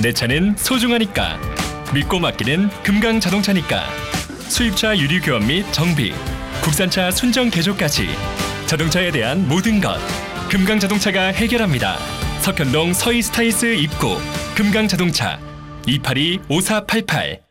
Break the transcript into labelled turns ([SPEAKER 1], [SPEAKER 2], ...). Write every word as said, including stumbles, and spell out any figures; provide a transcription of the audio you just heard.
[SPEAKER 1] 내 차는 소중하니까. 믿고 맡기는 금강자동차니까. 수입차 유류 교환 및 정비, 국산차 순정 개조까지 자동차에 대한 모든 것 금강자동차가 해결합니다. 석현동 서이스타이스 입구 금강자동차 이팔이 오사팔팔.